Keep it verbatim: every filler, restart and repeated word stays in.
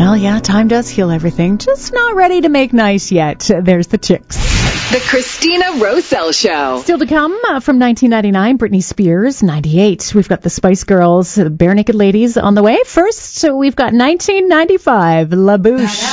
Well, yeah, time does heal everything. Just not ready to make nice yet. There's the Chicks. The Christina Roselle Show. Still to come uh, from nineteen ninety-nine, Britney Spears, ninety-eight. We've got the Spice Girls, the Bare Naked Ladies on the way. First, we've got nineteen ninety-five, La Bouche.